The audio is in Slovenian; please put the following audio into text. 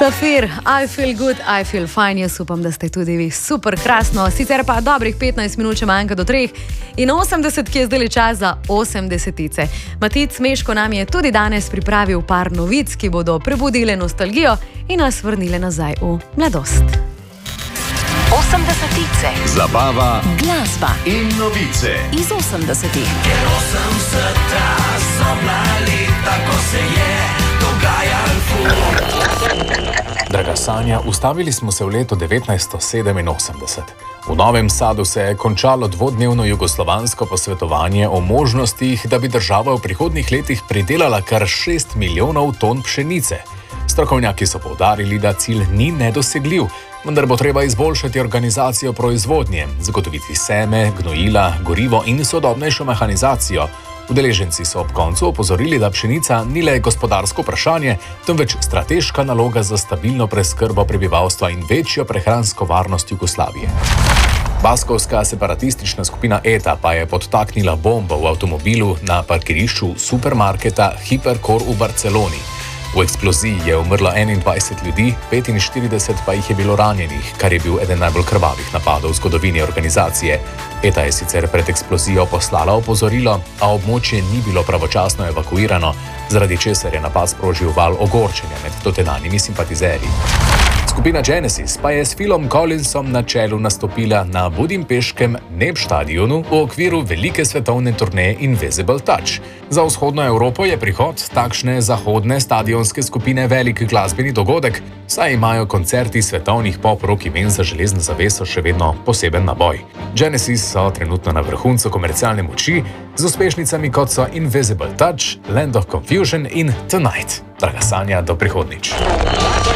Safir, I feel good, I feel fine. Jaz upam, da ste tudi vi super krasno. Sicer pa dobrih 15 minut še manjka do 3 in 80, ki je zdaj čas za 80-tice. Matic Meško nam je tudi danes pripravil par novic, ki bodo prebudile nostalgijo in nas vrnile nazaj v mladost. 80-tice. Zabava, Glasba in novice iz 80-ih. Ker 80-ta so bila leta, ko se je dogajal ful. Draga Sanja, ustavili smo se v letu 1987. V Novem Sadu se je končalo dvodnevno jugoslovansko posvetovanje o možnostih, da bi država v prihodnjih letih pridelala kar 6 milijonov ton pšenice. Strokovnjaki so poudarili, da cilj ni nedosegljiv, vendar bo treba izboljšati organizacijo proizvodnje, zagotoviti seme, gnojila, gorivo in sodobnejšo mehanizacijo. Udeleženci so ob koncu opozorili, da pšenica ni le gospodarsko vprašanje, temveč strateška naloga za stabilno preskrbo prebivalstva in večjo prehransko varnost Jugoslavije. Baskovska separatistična skupina ETA pa je podtaknila bombo v avtomobilu na parkirišču supermarketa Hipercor v Barceloni. V eksploziji je umrlo 21 ljudi, 45 pa jih je bilo ranjenih, kar je bil eden najbolj krvavih napadov v zgodovini organizacije. ETA je sicer pred eksplozijo poslala opozorilo, a območje ni bilo pravočasno evakuirano, zaradi česar je napad sprožil val ogorčenja med dotedanjimi simpatizerji. Skupina Genesis pa je s Philom Collinsom na čelu nastopila na budimpeškem NEB stadionu v okviru velike svetovne turneje Invisible Touch. Za vzhodno Evropo je prihod takšne zahodne stadionske skupine velik glasbeni dogodek, saj imajo koncerti svetovnih pop-rock imen za železno zaveso še vedno poseben naboj. Genesis so trenutno na vrhuncu komercialne moči z uspešnicami kot so Invisible Touch, Land of Confusion in Tonight. Draga Sanja, do prihodnjič.